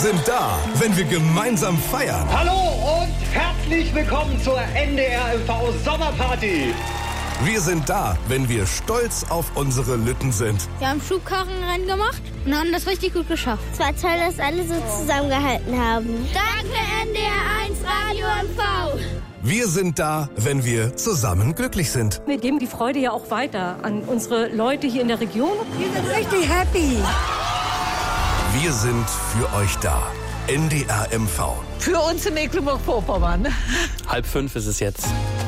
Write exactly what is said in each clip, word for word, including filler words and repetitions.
sind da, wenn wir gemeinsam feiern. Hallo und herzlich willkommen zur N D R M V Sommerparty. Wir sind da, wenn wir stolz auf unsere Lütten sind. Wir haben Schubkarrenrennen gemacht und haben das richtig gut geschafft. Es war toll, dass alle so zusammengehalten haben. Danke N D R eins Radio M V. Wir sind da, wenn wir zusammen glücklich sind. Wir geben die Freude ja auch weiter an unsere Leute hier in der Region. Wir sind richtig happy. Wir sind für euch da. N D R M V. Für uns in Mecklenburg-Vorpommern. Halb fünf ist es jetzt.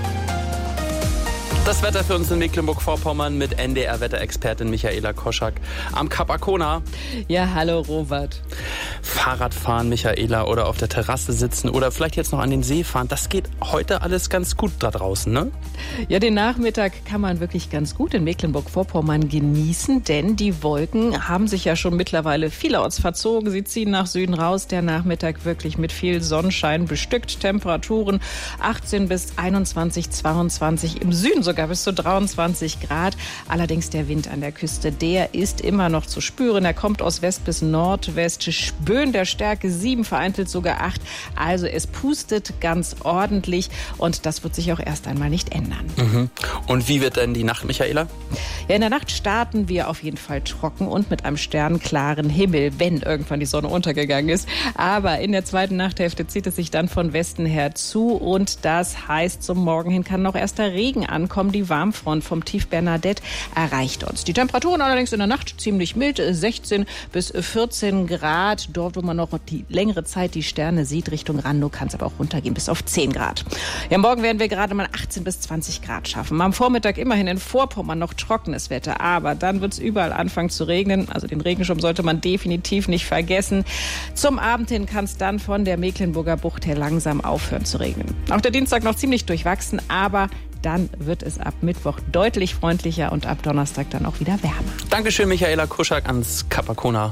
Das Wetter für uns in Mecklenburg-Vorpommern mit N D R-Wetterexpertin Michaela Koschak am Kap Arkona. Ja, hallo Robert. Fahrradfahren, Michaela, oder auf der Terrasse sitzen oder vielleicht jetzt noch an den See fahren, das geht heute alles ganz gut da draußen, ne? Ja, den Nachmittag kann man wirklich ganz gut in Mecklenburg-Vorpommern genießen, denn die Wolken haben sich ja schon mittlerweile vielerorts verzogen. Sie ziehen nach Süden raus. Der Nachmittag wirklich mit viel Sonnenschein bestückt. Temperaturen achtzehn bis einundzwanzig, zweiundzwanzig, im Süden sogar bis zu dreiundzwanzig Grad. Allerdings der Wind an der Küste, der ist immer noch zu spüren. Er kommt aus West bis Nordwest. Böen der Stärke sieben, vereinzelt sogar acht. Also es pustet ganz ordentlich und das wird sich auch erst einmal nicht ändern. Mhm. Und wie wird denn die Nacht, Michaela? Ja, in der Nacht starten wir auf jeden Fall trocken und mit einem sternklaren Himmel, wenn irgendwann die Sonne untergegangen ist. Aber in der zweiten Nachthälfte zieht es sich dann von Westen her zu und das heißt, zum Morgen hin kann noch erster Regen ankommen. Die Warmfront vom Tief Bernadette erreicht uns. Die Temperaturen allerdings in der Nacht ziemlich mild, sechzehn bis vierzehn Grad. Dort, wo man noch die längere Zeit die Sterne sieht, Richtung Randow, kann es aber auch runtergehen bis auf zehn Grad. Ja, morgen werden wir gerade mal achtzehn bis zwanzig Grad schaffen. Am Vormittag immerhin in Vorpommern noch trockenes Wetter, aber dann wird es überall anfangen zu regnen. Also den Regenschirm sollte man definitiv nicht vergessen. Zum Abend hin kann es dann von der Mecklenburger Bucht her langsam aufhören zu regnen. Auch der Dienstag noch ziemlich durchwachsen, aber dann wird es ab Mittwoch deutlich freundlicher und ab Donnerstag dann auch wieder wärmer. Dankeschön, Michaela Koschak ans Kap Arkona.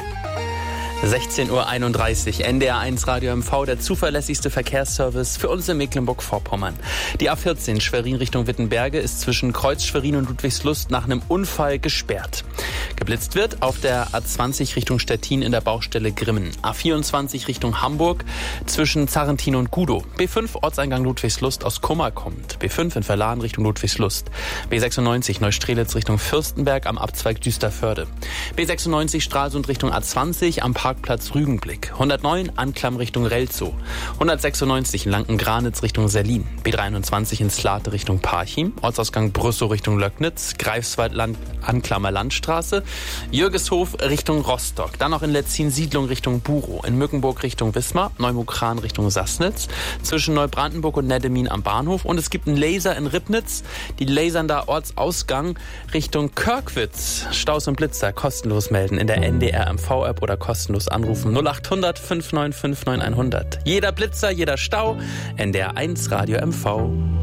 sechzehn Uhr einunddreißig, N D R eins Radio M V, der zuverlässigste Verkehrsservice für uns in Mecklenburg-Vorpommern. Die A vierzehn Schwerin Richtung Wittenberge ist zwischen Kreuz Schwerin und Ludwigslust nach einem Unfall gesperrt. Geblitzt wird auf der A zwanzig Richtung Stettin in der Baustelle Grimmen. A vierundzwanzig Richtung Hamburg zwischen Zarrentin und Gudow. B fünf Ortseingang Ludwigslust aus Kummer kommt. B fünf in Verlahen Richtung Ludwigslust. B sechsundneunzig Neustrelitz Richtung Fürstenberg am Abzweig Düsterförde. B sechsundneunzig Stralsund Richtung A zwanzig am Parkplatz Rügenblick. hundertneun Anklam Richtung Relzow. hundertsechsundneunzig in Lanken-Granitz Richtung Serlin. B dreiundzwanzig in Slate Richtung Parchim. Ortsausgang Brüssow Richtung Löcknitz. Greifswald Land Anklammer Landstraße. Jürgeshof Richtung Rostock. Dann noch in Letzin-Siedlung Richtung Burow. In Mückenburg Richtung Wismar. Neumukran Richtung Sassnitz. Zwischen Neubrandenburg und Neddemin am Bahnhof. Und es gibt einen Laser in Ribnitz. Die lasern da Ortsausgang Richtung Körkwitz. Staus und Blitzer kostenlos melden in der N D R M V-App oder kostenlos anrufen. null acht hundert fünf neun fünf neun hundert. Jeder Blitzer, jeder Stau. N D R eins Radio M V.